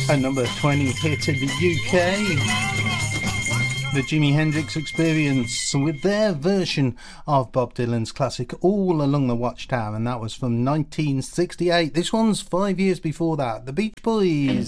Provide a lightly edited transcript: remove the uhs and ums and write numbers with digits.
A number 20 hit in the UK. The Jimi Hendrix Experience with their version of Bob Dylan's classic All Along the Watchtower, and that was from 1968. This one's 5 years before that. The Beach Boys.